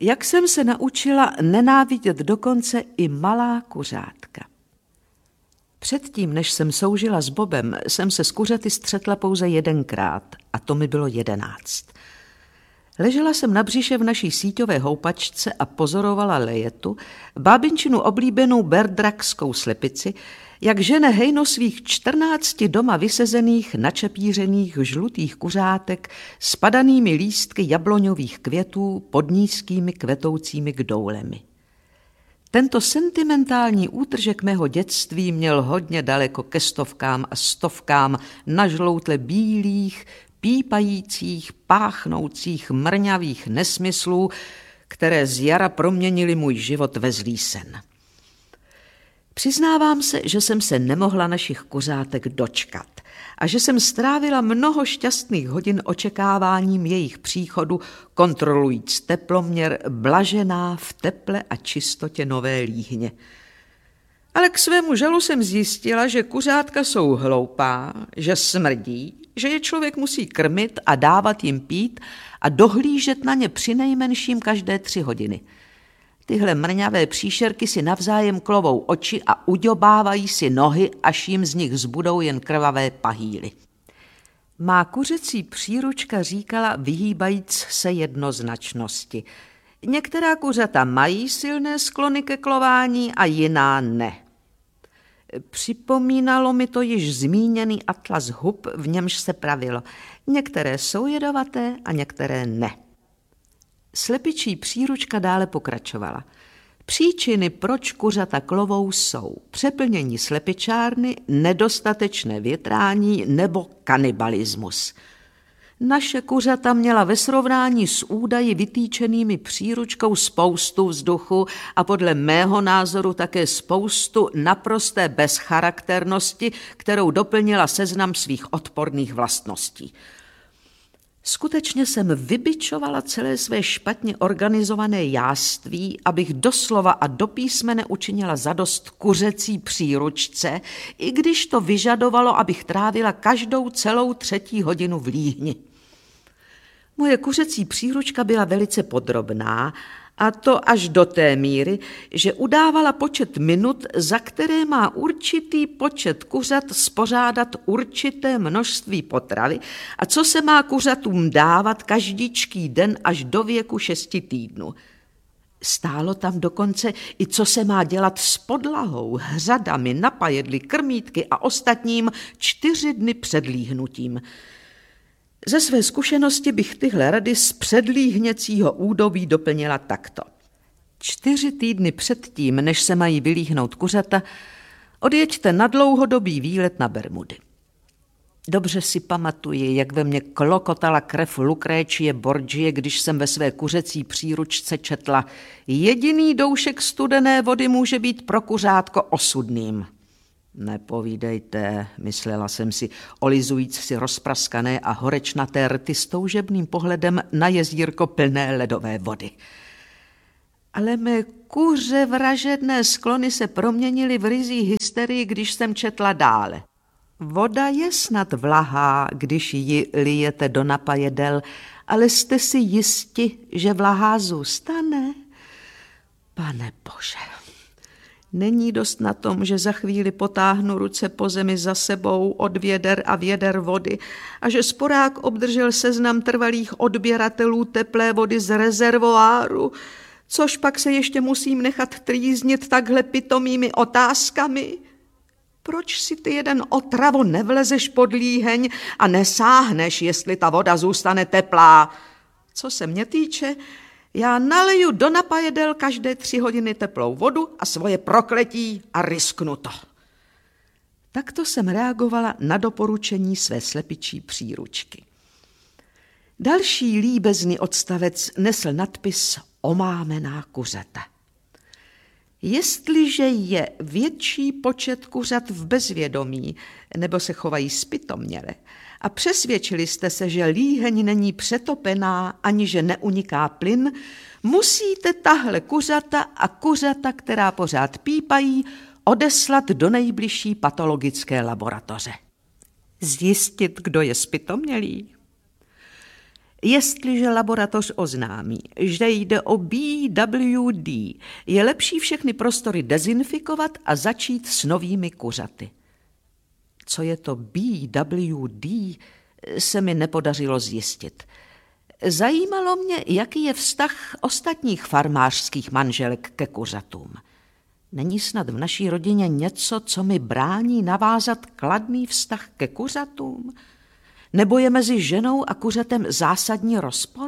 Jak jsem se naučila nenávidět dokonce i malá kuřátka. Předtím, než jsem soužila s Bobem, jsem se s kuřaty střetla pouze jedenkrát a to mi bylo 11. Ležela jsem na břiše v naší síťové houpačce a pozorovala Lejetu, bábinčinu oblíbenou berdrakskou slepici, jak žene hejno svých 14 doma vysezených, načepířených žlutých kuřátek s padanými lístky jabloňových květů pod nízkými kvetoucími kdoulemi. Tento sentimentální útržek mého dětství měl hodně daleko ke stovkám a stovkám nažloutle bílých, pípajících, páchnoucích, mrňavých nesmyslů, které z jara proměnily můj život ve zlý sen. Přiznávám se, že jsem se nemohla našich kuřátek dočkat a že jsem strávila mnoho šťastných hodin očekáváním jejich příchodu, kontrolujíc teploměr, blažená v teple a čistotě nové líhně. Ale k svému žalu jsem zjistila, že kuřátka jsou hloupá, že smrdí, že je člověk musí krmit a dávat jim pít a dohlížet na ně přinejmenším každé 3 hodiny. Tyhle mrňavé příšerky si navzájem klovou oči a uďobávají si nohy, až jim z nich zbudou jen krvavé pahýly. Má kuřecí příručka říkala, vyhýbajíc se jednoznačnosti. Některá kuřata mají silné sklony ke klování a jiná ne. Připomínalo mi to již zmíněný atlas hub, v němž se pravilo. Některé jsou jedovaté a některé ne. Slepičí příručka dále pokračovala. Příčiny, proč kuřata klovou, jsou přeplnění slepičárny, nedostatečné větrání nebo kanibalismus. Naše kuřata měla ve srovnání s údaji vytýčenými příručkou spoustu vzduchu a podle mého názoru také spoustu naprosté bezcharakternosti, kterou doplnila seznam svých odporných vlastností. Skutečně jsem vybičovala celé své špatně organizované jáství, abych doslova a do písmene učinila zadost kuřecí příručce, i když to vyžadovalo, abych trávila každou celou 3. hodinu v líhni. Moje kuřecí příručka byla velice podrobná, a to až do té míry, že udávala počet minut, za které má určitý počet kuřat spořádat určité množství potravy a co se má kuřatům dávat každičký den až do věku 6 týdnů. Stálo tam dokonce i co se má dělat s podlahou, hřadami, napajedly, krmítky a ostatním 4 dny před líhnutím. Ze své zkušenosti bych tyhle rady z předlíhněcího údobí doplnila takto. 4 týdny předtím, než se mají vylíhnout kuřata, odjeďte na dlouhodobý výlet na Bermudy. Dobře si pamatuji, jak ve mně klokotala krev Lucrécie Borgie, když jsem ve své kuřecí příručce četla: jediný doušek studené vody může být pro kuřátko osudným. Nepovídejte, myslela jsem si, olizujíc si rozpraskané a horečnaté rty s toužebným pohledem na jezírko plné ledové vody. Ale mé kuře vražedné sklony se proměnily v ryzí hysterii, když jsem četla dále. Voda je snad vlahá, když ji lijete do napajedel, ale jste si jisti, že vlahá zůstane? Pane Bože, není dost na tom, že za chvíli potáhnu ruce po zemi za sebou od věder a věder vody a že sporák obdržel seznam trvalých odběratelů teplé vody z rezervoáru, což pak se ještě musím nechat trýznit takhle pitomými otázkami. Proč si ty jeden otravo nevlezeš pod líheň a nesáhneš, jestli ta voda zůstane teplá? Co se mě týče, já naleju do napajedel každé 3 hodiny teplou vodu a svoje prokletí a risknu to. Takto jsem reagovala na doporučení své slepičí příručky. Další líbezný odstavec nesl nadpis Omámená kuřata. Jestliže je větší počet kuřat v bezvědomí nebo se chovají zpytoměle a přesvědčili jste se, že líheň není přetopená ani že neuniká plyn, musíte tahle kuřata a kuřata, která pořád pípají, odeslat do nejbližší patologické laboratoře. Zjistit, kdo je zpytomělý? Jestliže laboratoř oznámí, že jde o BWD, je lepší všechny prostory dezinfikovat a začít s novými kuřaty. Co je to BWD, se mi nepodařilo zjistit. Zajímalo mě, jaký je vztah ostatních farmářských manželek ke kuřatům. Není snad v naší rodině něco, co mi brání navázat kladný vztah ke kuřatům? Nebo je mezi ženou a kuřatem zásadní rozpor?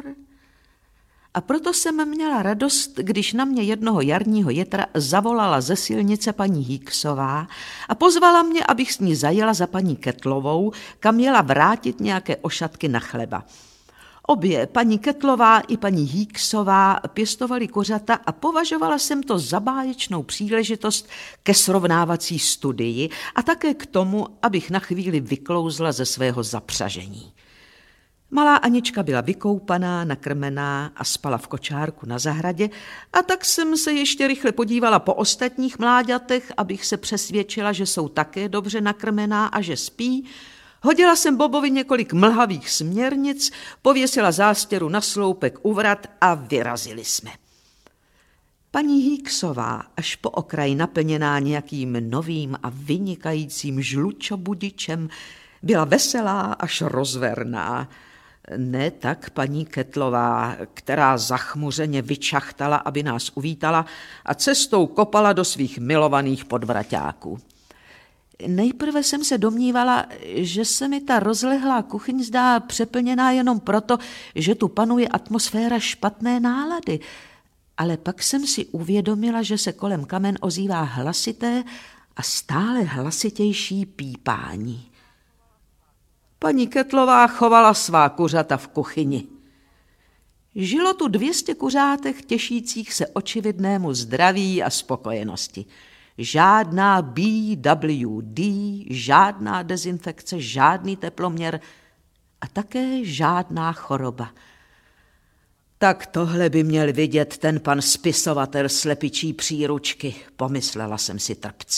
A proto jsem měla radost, když na mě jednoho jarního jetra zavolala ze silnice paní Hýksová a pozvala mě, abych s ní zajela za paní Kettlovou, kam měla vrátit nějaké ošatky na chleba. Obě, paní Kettlová i paní Hýksová, pěstovali kuřata a považovala jsem to za báječnou příležitost ke srovnávací studii a také k tomu, abych na chvíli vyklouzla ze svého zapřažení. Malá Anička byla vykoupaná, nakrmená a spala v kočárku na zahradě, a tak jsem se ještě rychle podívala po ostatních mláďatech, abych se přesvědčila, že jsou také dobře nakrmená a že spí. Hodila jsem Bobovi několik mlhavých směrnic, pověsila zástěru na sloupek u vrat a vyrazili jsme. Paní Hýksová, až po okraj naplněná nějakým novým a vynikajícím žlučobudičem, byla veselá až rozverná. Ne tak paní Kettlová, která zachmuřeně vyčachtala, aby nás uvítala a cestou kopala do svých milovaných podvraťáků. Nejprve jsem se domnívala, že se mi ta rozlehlá kuchyň zdá přeplněná jenom proto, že tu panuje atmosféra špatné nálady, ale pak jsem si uvědomila, že se kolem kamen ozývá hlasité a stále hlasitější pípání. Paní Kettlová chovala svá kuřata v kuchyni. Žilo tu 200 kuřátek těšících se očividnému zdraví a spokojenosti. Žádná BWD, žádná dezinfekce, žádný teploměr a také žádná choroba. Tak tohle by měl vidět ten pan spisovatel slepičí příručky, pomyslela jsem si trpce.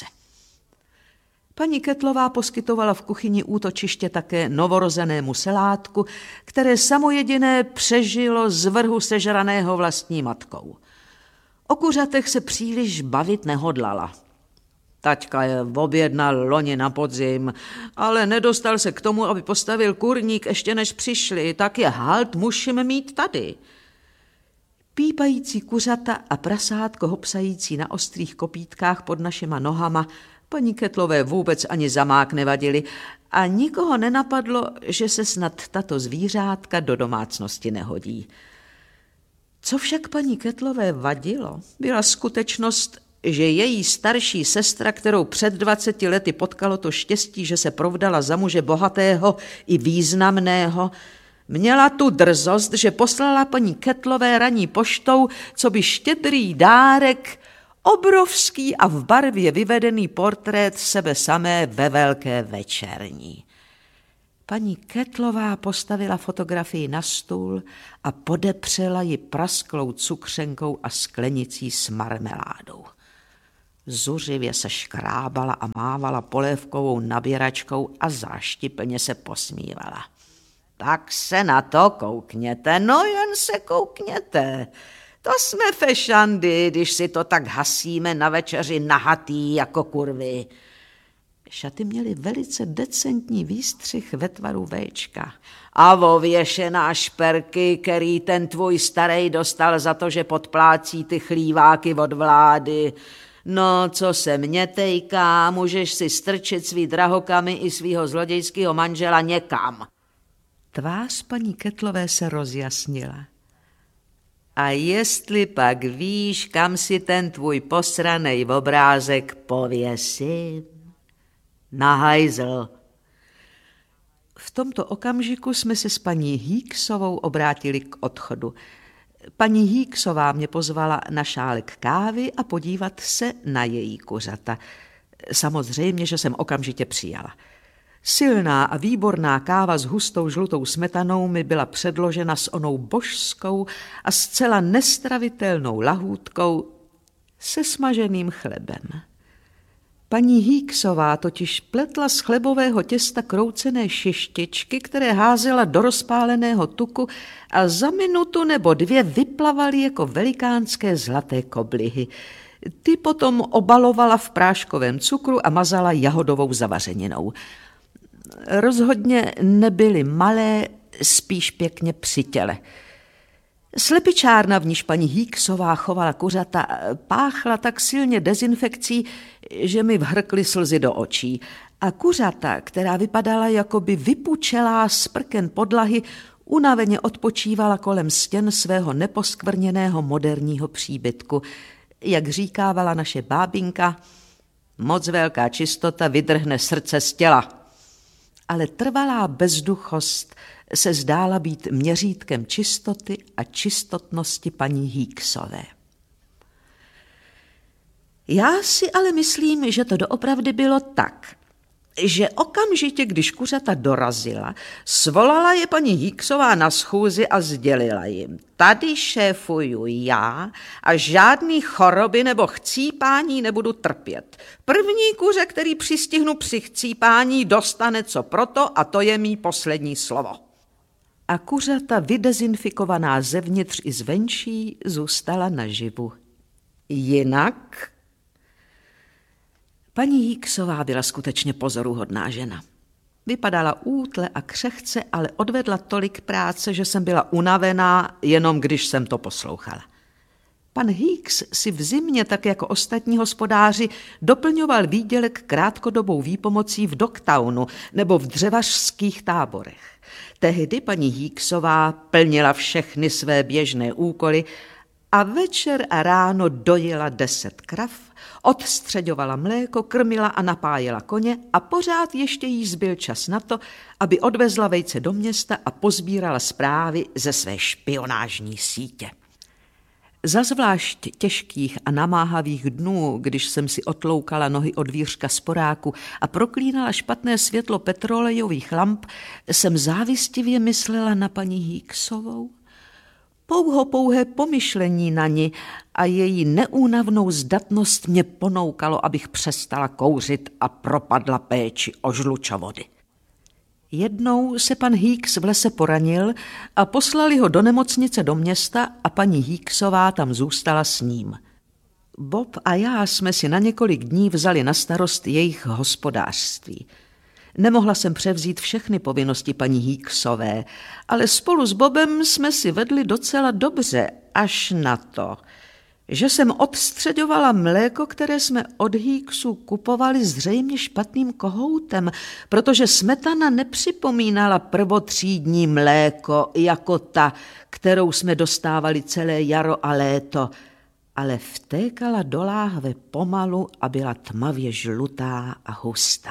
Paní Kettlová poskytovala v kuchyni útočiště také novorozenému selátku, které samojediné přežilo z vrhu sežraného vlastní matkou. O kuřatech se příliš bavit nehodlala. Taťka je objednal loni na podzim, ale nedostal se k tomu, aby postavil kurník ještě než přišli, tak je halt musím mít tady. Pípající kuřata a prasátko hopsající na ostrých kopítkách pod našima nohama paní Kettlové vůbec ani zamák nevadily a nikoho nenapadlo, že se snad tato zvířátka do domácnosti nehodí. Co však paní Kettlové vadilo, byla skutečnost, že její starší sestra, kterou před 20 lety potkalo to štěstí, že se provdala za muže bohatého i významného, měla tu drzost, že poslala paní Kettlové ranní poštou, co by štědrý dárek, obrovský a v barvě vyvedený portrét sebe samé ve velké večerní. Paní Kettlová postavila fotografii na stůl a podepřela ji prasklou cukřenkou a sklenicí s marmeládou. Zuřivě se škrábala a mávala polévkovou nabíračkou a záštiplně se posmívala. Tak se na to koukněte, no jen se koukněte. To jsme fešandy, když si to tak hasíme na večeři nahatý jako kurvy. Šaty měly velice decentní výstřih ve tvaru véčka. A ověšená šperky, který ten tvůj starej dostal za to, že podplácí ty chlíváky od vlády. No, co se mě tejká, můžeš si strčit svý drahokamy i svýho zlodějského manžela někam. Tvář paní Kettlové se rozjasnila. A jestli pak víš, kam si ten tvůj posranej obrázek pověsím? Na hajzl. V tomto okamžiku jsme se s paní Hýksovou obrátili k odchodu. Paní Hýksová mě pozvala na šálek kávy a podívat se na její kuřata. Samozřejmě, že jsem okamžitě přijala. Silná a výborná káva s hustou žlutou smetanou mi byla předložena s onou božskou a zcela nestravitelnou lahůdkou se smaženým chlebem. Paní Hýksová totiž pletla z chlebového těsta kroucené šištičky, které házela do rozpáleného tuku a za minutu nebo dvě vyplavaly jako velikánské zlaté koblihy. Ty potom obalovala v práškovém cukru a mazala jahodovou zavařeninou. Rozhodně nebyly malé, spíš pěkně při těle. Slepičárna, v níž paní Hýksová chovala kuřata, páchla tak silně dezinfekcí, že mi vhrkly slzy do očí. A kuřata, která vypadala jakoby vypučelá z prken podlahy, unaveně odpočívala kolem stěn svého neposkvrněného moderního příbytku. Jak říkávala naše bábinka, moc velká čistota vydrhne srdce z těla. Ale trvalá bezduchost se zdála být měřítkem čistoty a čistotnosti paní Hýksové. Já si ale myslím, že to doopravdy bylo tak, že okamžitě, když kuřata dorazila, svolala je paní Hýksová na schůzi a sdělila jim: tady šéfuju já a žádný choroby nebo chcípání nebudu trpět. První kuře, který přistihnu při chcípání, dostane co proto a to je mý poslední slovo. A kuřata, vydezinfikovaná zevnitř i zvenčí, zůstala naživu. Jinak paní Hýksová byla skutečně pozoruhodná žena. Vypadala útle a křehce, ale odvedla tolik práce, že jsem byla unavená, jenom když jsem to poslouchala. Pan Hýks si v zimě, tak jako ostatní hospodáři, doplňoval výdělek krátkodobou výpomocí v Dogtownu nebo v dřevařských táborech. Tehdy paní Hýksová plnila všechny své běžné úkoly a večer a ráno dojela 10 krav, odstřeďovala mléko, krmila a napájela koně a pořád ještě jí zbyl čas na to, aby odvezla vejce do města a pozbírala zprávy ze své špionážní sítě. Za zvlášť těžkých a namáhavých dnů, když jsem si otloukala nohy od vířka sporáku a proklínala špatné světlo petrolejových lamp, jsem závistivě myslela na paní Hýksovou. Pouhé pomyšlení na ni a její neúnavnou zdatnost mě ponoukalo, abych přestala kouřit a propadla péči o žlučovody. Jednou se pan Hýks v lese poranil a poslali ho do nemocnice do města a paní Hýksová tam zůstala s ním. Bob a já jsme si na několik dní vzali na starost jejich hospodářství. Nemohla jsem převzít všechny povinnosti paní Hýksové, ale spolu s Bobem jsme si vedli docela dobře, až na to, že jsem odstřeďovala mléko, které jsme od Hýksů kupovali zřejmě špatným kohoutem, protože smetana nepřipomínala prvotřídní mléko jako ta, kterou jsme dostávali celé jaro a léto, ale vtékala do láhve pomalu a byla tmavě žlutá a hustá.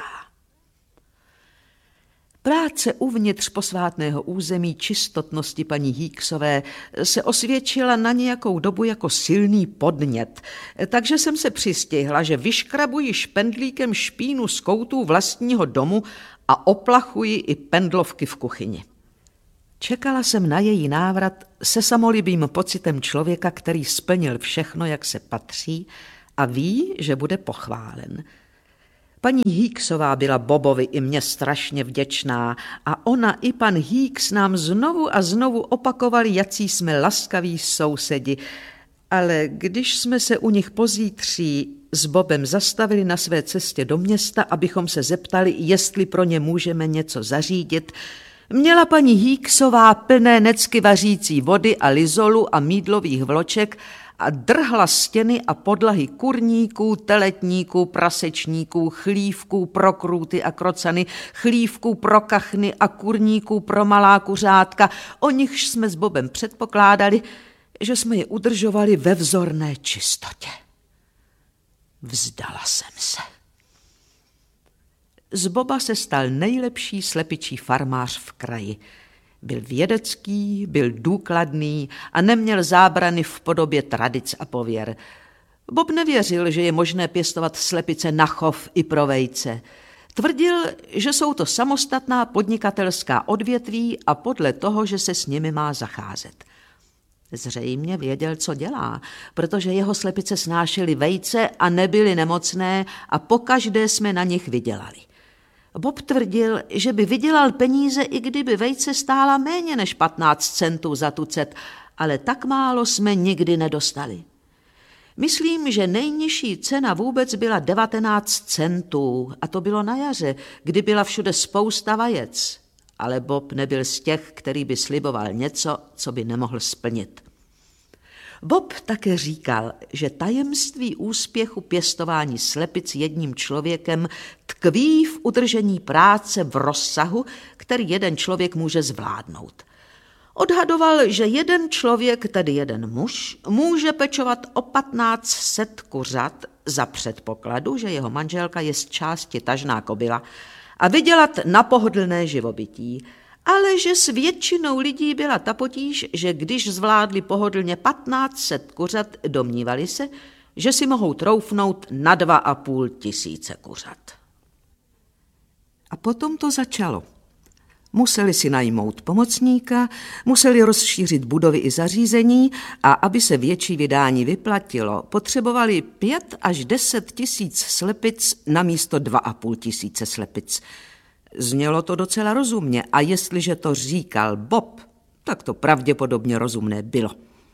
Práce uvnitř posvátného území čistotnosti paní Hýksové se osvědčila na nějakou dobu jako silný podnět, takže jsem se přistihla, že vyškrabuji špendlíkem špínu z koutů vlastního domu a oplachuji i pendlovky v kuchyni. Čekala jsem na její návrat se samolibým pocitem člověka, který splnil všechno, jak se patří a ví, že bude pochválen. Paní Hýksová byla Bobovi i mně strašně vděčná a ona i pan Hýks nám znovu a znovu opakovali, jací jsme laskaví sousedi, ale když jsme se u nich pozítří s Bobem zastavili na své cestě do města, abychom se zeptali, jestli pro ně můžeme něco zařídit, měla paní Hýksová plné necky vařící vody a lizolu a mýdlových vloček a drhla stěny a podlahy kurníků, teletníků, prasečníků, chlívků pro krůty a krocany, chlívků pro kachny a kurníků pro malá kuřátka, o nichž jsme s Bobem předpokládali, že jsme je udržovali ve vzorné čistotě. Vzdala jsem se. Z Boba se stal nejlepší slepičí farmář v kraji. Byl vědecký, byl důkladný a neměl zábrany v podobě tradic a pověr. Bob nevěřil, že je možné pěstovat slepice na chov i pro vejce. Tvrdil, že jsou to samostatná podnikatelská odvětví a podle toho, že se s nimi má zacházet. Zřejmě věděl, co dělá, protože jeho slepice snášely vejce a nebyly nemocné a pokaždé jsme na nich vydělali. Bob tvrdil, že by vydělal peníze, i kdyby vejce stála méně než 15 centů za tucet, ale tak málo jsme nikdy nedostali. Myslím, že nejnižší cena vůbec byla 19 centů a to bylo na jaře, kdy byla všude spousta vajec. Ale Bob nebyl z těch, který by sliboval něco, co by nemohl splnit. Bob také říkal, že tajemství úspěchu pěstování slepic jedním člověkem tkví v udržení práce v rozsahu, který jeden člověk může zvládnout. Odhadoval, že jeden člověk, tedy jeden muž, může pečovat o 1500 kuřat za předpokladu, že jeho manželka je z části tažná kobyla a vydělat na pohodlné živobytí, ale že s většinou lidí byla ta potíž, že když zvládli pohodlně 1500 kuřat, domnívali se, že si mohou troufnout na 2500 kuřat. A potom to začalo. Museli si najmout pomocníka, museli rozšířit budovy i zařízení a aby se větší vydání vyplatilo, potřebovali 5 až 10 tisíc slepic na místo 2500 slepic. Znělo to docela rozumně a jestliže to říkal Bob, tak to pravděpodobně rozumné bylo.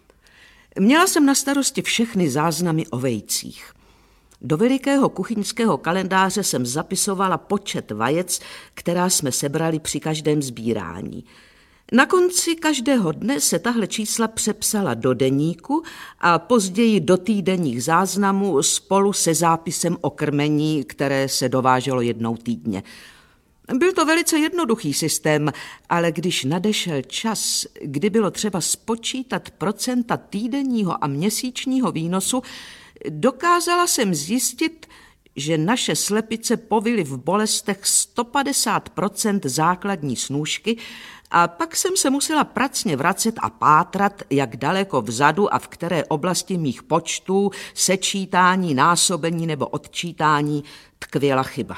Měla jsem na starosti všechny záznamy o vejcích. Do velikého kuchyňského kalendáře jsem zapisovala počet vajec, která jsme sebrali při každém sbírání. Na konci každého dne se tahle čísla přepsala do deníku a později do týdenních záznamů spolu se zápisem o krmení, které se dováželo jednou týdně. Byl to velice jednoduchý systém, ale když nadešel čas, kdy bylo třeba spočítat procenta týdenního a měsíčního výnosu, dokázala jsem zjistit, že naše slepice povily v bolestech 150% základní snůšky a pak jsem se musela pracně vracet a pátrat, jak daleko vzadu a v které oblasti mých počtů, sečítání, násobení nebo odčítání tkvěla chyba.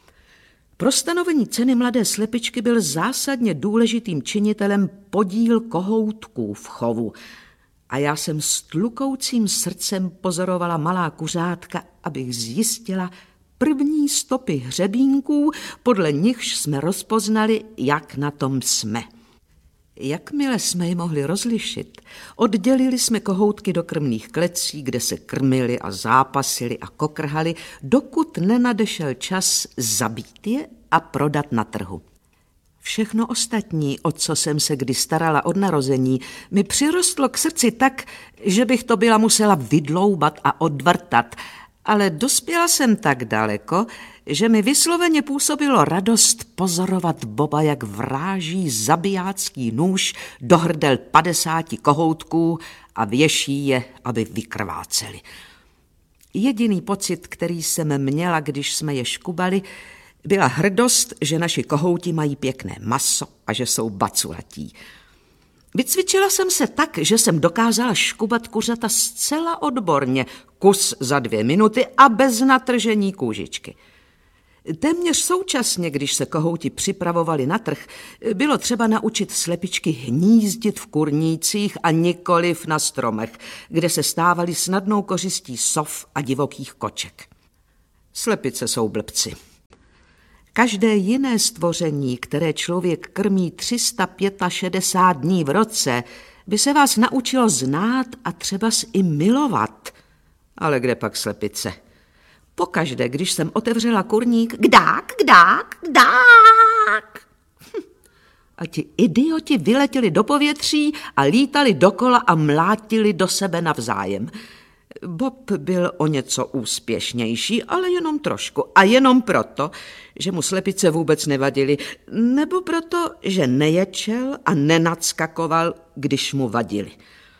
Pro stanovení ceny mladé slepičky byl zásadně důležitým činitelem podíl kohoutků v chovu a já jsem s tlukoucím srdcem pozorovala malá kuřátka, abych zjistila první stopy hřebínků, podle nichž jsme rozpoznali, jak na tom jsme. Jakmile jsme je mohli rozlišit, oddělili jsme kohoutky do krmných klecí, kde se krmili a zápasili a kokrhali, dokud nenadešel čas zabít je a prodat na trhu. Všechno ostatní, o co jsem se kdy starala od narození, mi přirostlo k srdci tak, že bych to byla musela vydloubat a odvrtat, ale dospěla jsem tak daleko, že mi vysloveně působilo radost pozorovat Boba, jak vráží zabijácký nůž do hrdel 50 kohoutků a věší je, aby vykrváceli. Jediný pocit, který jsem měla, když jsme je škubali, byla hrdost, že naši kohouti mají pěkné maso a že jsou baculatí. Vycvičila jsem se tak, že jsem dokázala škubat kuřata zcela odborně, kus za 2 minuty a bez natržení kůžičky. Téměř současně, když se kohouti připravovali na trh, bylo třeba naučit slepičky hnízdit v kurnících a nikoliv na stromech, kde se stávaly snadnou kořistí sov a divokých koček. Slepice jsou blbci. Každé jiné stvoření, které člověk krmí 365 dní v roce, by se vás naučilo znát a třebas i milovat. Ale kde pak slepice? Pokaždé, když jsem otevřela kurník, kdák, kdák, kdák. A ti idioti vyletěli do povětří a lítali dokola a mlátili do sebe navzájem. Bob byl o něco úspěšnější, ale jenom trošku. A jenom proto, že mu slepice vůbec nevadily, nebo proto, že neječel a nenadskakoval, když mu vadili.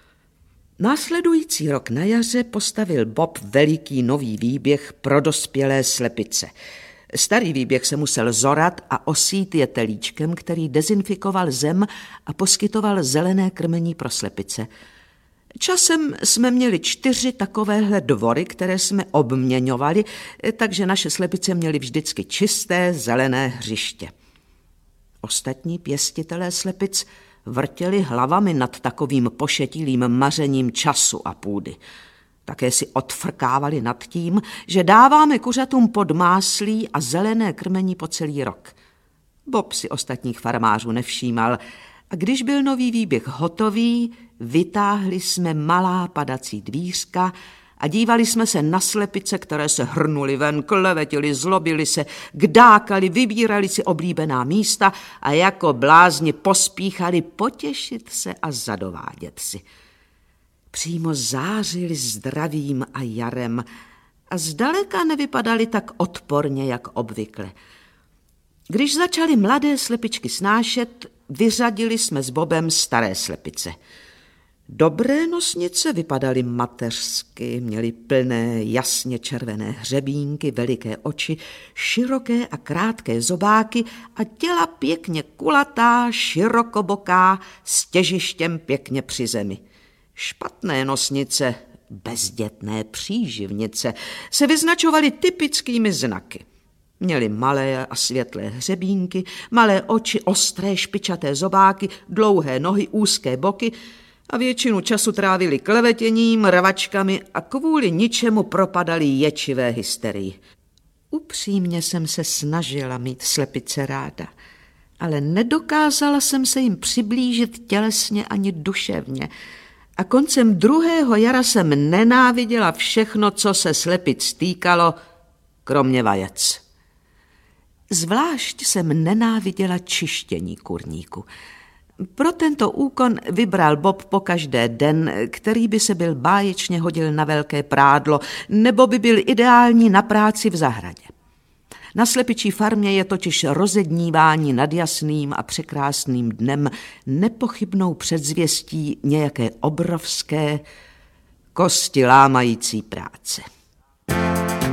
Následující rok na jaře postavil Bob veliký nový výběh pro dospělé slepice. Starý výběh se musel zorat a osít jetelíčkem, který dezinfikoval zem a poskytoval zelené krmení pro slepice. Časem jsme měli 4 takovéhle dvory, které jsme obměňovali, takže naše slepice měly vždycky čisté zelené hřiště. Ostatní pěstitelé slepic vrtěli hlavami nad takovým pošetilým mařením času a půdy. Také si odfrkávali nad tím, že dáváme kuřatům podmáslí a zelené krmení po celý rok. Bob si ostatních farmářů nevšímal a když byl nový výběh hotový, vytáhli jsme malá padací dvířka a dívali jsme se na slepice, které se hrnuly ven, klevetili, zlobili se, kdákali, vybírali si oblíbená místa a jako blázni pospíchali potěšit se a zadovádět si. Přímo zářili zdravím a jarem a zdaleka nevypadali tak odporně, jak obvykle. Když začaly mladé slepičky snášet, vyřadili jsme s Bobem staré slepice. Dobré nosnice vypadaly mateřsky, měly plné, jasně červené hřebínky, veliké oči, široké a krátké zobáky a těla pěkně kulatá, širokoboká, s těžištěm pěkně při zemi. Špatné nosnice, bezdětné příživnice, se vyznačovaly typickými znaky. Měli malé a světlé hřebínky, malé oči, ostré špičaté zobáky, dlouhé nohy, úzké boky a většinu času trávili klevetěním, rvačkami a kvůli ničemu propadali ječivé hysterii. Upřímně jsem se snažila mít slepice ráda, ale nedokázala jsem se jim přiblížit tělesně ani duševně. A koncem druhého jara jsem nenáviděla všechno, co se slepic týkalo, kromě vajec. Zvlášť jsem nenáviděla čištění kurníku. Pro tento úkon vybral Bob pokaždé den, který by se byl báječně hodil na velké prádlo, nebo by byl ideální na práci v zahradě. Na slepičí farmě je totiž rozednívání nad jasným a překrásným dnem nepochybnou předzvěstí nějaké obrovské, kosti lámající práce.